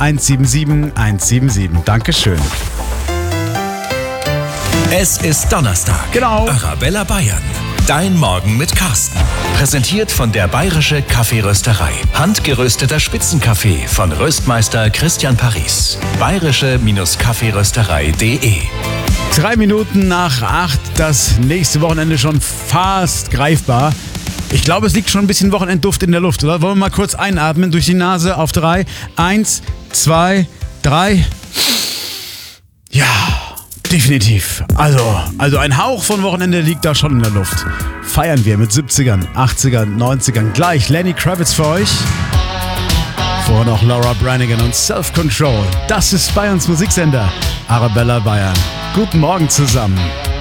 177 177. Dankeschön. Es ist Donnerstag. Genau. Arabella Bayern. Dein Morgen mit Carsten. Präsentiert von der Bayerische Kaffeerösterei. Handgerösteter Spitzenkaffee von Röstmeister Christian Paris. bayerische-kaffeerösterei.de 3 Minuten nach 8, das nächste Wochenende schon fast greifbar. Ich glaube, es liegt schon ein bisschen Wochenendduft in der Luft, oder? Wollen wir mal kurz einatmen durch die Nase auf 3. 1, 2, 3. Ja, definitiv. Also ein Hauch von Wochenende liegt da schon in der Luft. Feiern wir mit 70ern, 80ern, 90ern. Gleich Lenny Kravitz für euch. Vorher noch Laura Branigan und Self Control. Das ist Bayerns Musiksender. Arabella Bayern. Guten Morgen zusammen.